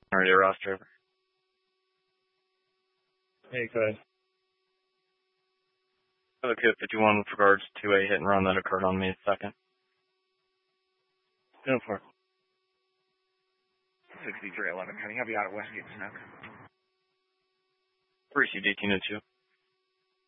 Alrighty, Ross driver. Hey, good. Okay, 51 with regards to a hit and run that occurred on May 2nd. Go for it. 6311, coming. I'll be out of Westgate Snook. Received 1802.